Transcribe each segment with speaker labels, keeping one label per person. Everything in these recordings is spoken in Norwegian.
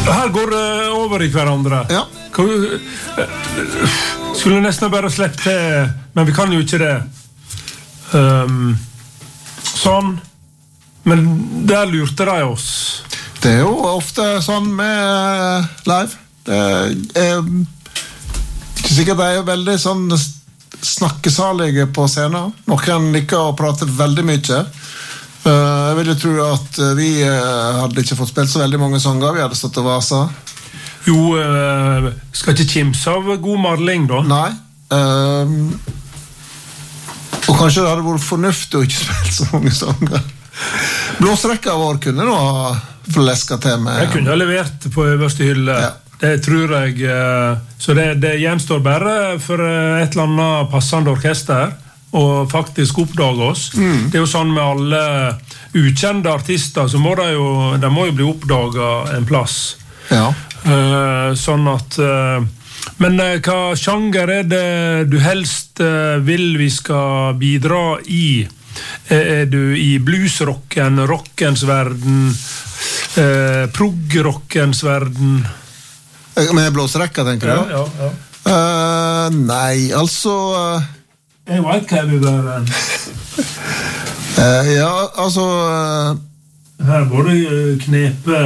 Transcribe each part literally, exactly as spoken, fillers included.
Speaker 1: Her går det over i hverandre.
Speaker 2: Ja.
Speaker 1: Skulle nesten bare slippe til, men vi kan jo ikke det. Um, sånn. Men der lurte de oss.
Speaker 2: Det er jo ofte sånn med live. Det er ikke sikkert de er veldig sånn snakkesalige på scenen. Noen liker å prate veldig mye. Jeg vil jo tro at vi hadde ikke fått spilt så veldig mange sanger. Vi hadde stått og vasa.
Speaker 1: Jo, skal ikke kimse av god marling da?
Speaker 2: Nei. Um, og kanskje det hadde vært fornuftig å ikke spille så mange sanger. Blåserekka vår kunne nå ha fleska til med.
Speaker 1: Jeg kunne ha levert på øverste hylle.
Speaker 2: Ja.
Speaker 1: Det tror jeg. Så det, det gjenstår bare for et eller annet passende orkester og faktisk oppdage oss. Mm. Det er jo sånn med alle ukjente artister, så må de jo, de må jo bli oppdaget en plass.
Speaker 2: Ja.
Speaker 1: Uh, sånn at uh, men uh, hva sjanger er det du helst uh, vil vi skal bidra i? Er, er du i bluesrocken, rockens verden, uh, prog-rockens verden?
Speaker 2: Med blåserekka, tenker du?
Speaker 1: Ja, ja, ja.
Speaker 2: Uh, nei, altså uh,
Speaker 1: Jeg vet hva jeg vil være.
Speaker 2: uh, Ja, altså uh,
Speaker 1: Her både knepe.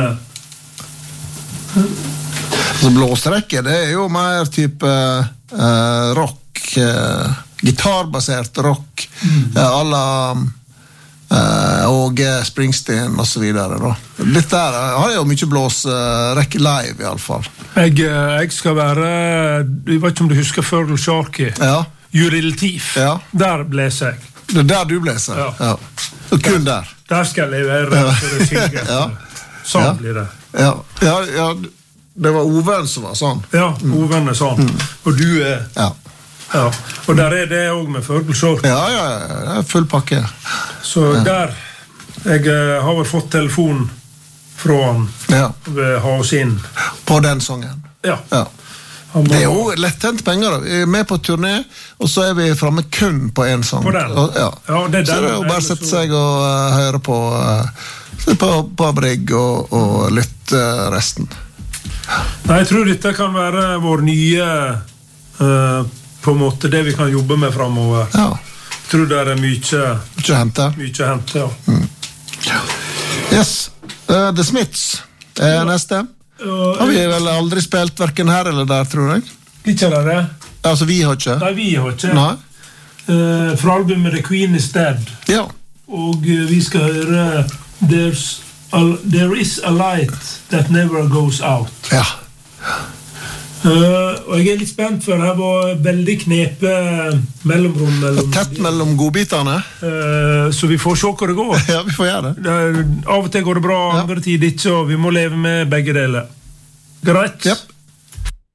Speaker 2: Altså blåserekke, det er jo mer type uh, rock, uh, gitarbasert rock, mm. uh, alla uh, og Springsteen og så videre da. Litt der har jeg jo mye blåserekke live i alle fall.
Speaker 1: Jeg, jeg skal være, jeg vet ikke om du husker Fergal Sharkey.
Speaker 2: Ja.
Speaker 1: Juril Tief.
Speaker 2: Ja.
Speaker 1: Der blæser jeg.
Speaker 2: Det er der du blæser?
Speaker 1: Ja.
Speaker 2: Ja. Og kun der?
Speaker 1: Der skal jeg levere for det synge.
Speaker 2: Ja.
Speaker 1: Sånn
Speaker 2: ja.
Speaker 1: blir det.
Speaker 2: Ja. Ja, ja, det var Oven som var sånn.
Speaker 1: Ja, Oven er sånn. Mm. Og du er...
Speaker 2: Ja.
Speaker 1: Ja. Og der er det også med Fergal Sharkey.
Speaker 2: Ja, ja, ja, det er full pakke.
Speaker 1: Så ja. Der, jeg uh, har vel fått telefon fra han
Speaker 2: ja.
Speaker 1: Ved ha oss inn.
Speaker 2: På den sangen?
Speaker 1: Ja.
Speaker 2: Ja. Det er jo letthent penger da. Vi er med på turné, og så er vi fremme kun på en sang.
Speaker 1: På den?
Speaker 2: Og, ja.
Speaker 1: Ja, det er
Speaker 2: så det er jo bare å sette seg og uh, høre på uh, på, på Brigg og, og lytte resten.
Speaker 1: Nei, jeg tror dette kan være vår nye uh, på en måte det vi kan jobbe med fremover.
Speaker 2: Ja.
Speaker 1: Jeg tror det er mye
Speaker 2: mye hente.
Speaker 1: Mye hente, ja.
Speaker 2: Mm. Yes. Uh, The Smiths er ja. Neste. Uh, har vi vel aldri spilt hverken her eller der, tror jeg?
Speaker 1: Ikke er det?
Speaker 2: Altså, vi har ikke?
Speaker 1: Nei, vi har ikke.
Speaker 2: Nei.
Speaker 1: Uh, fra albumet The Queen is Dead.
Speaker 2: Ja.
Speaker 1: Og uh, vi skal høre There's a, There is a light that never goes out.
Speaker 2: Ja.
Speaker 1: Uh, og jeg er litt spent, for det var veldig knepe mellomrom mellom,
Speaker 2: tett mellom godbitene.
Speaker 1: Uh, så vi får se hva det går.
Speaker 2: Ja, vi får gjøre det.
Speaker 1: Uh, av og til går det bra, andre ja. Tid ikke, og vi må leve med begge deler. Greit?
Speaker 2: Yep.